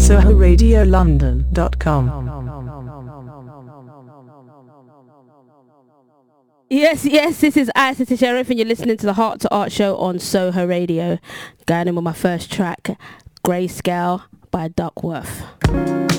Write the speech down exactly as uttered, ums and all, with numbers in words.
soho radio london dot com. Yes, yes, this is I, Sister Sheriff, and you're listening to the Heart to Art show on Soho Radio. Going in with my first track, Grayscale by Duckworth.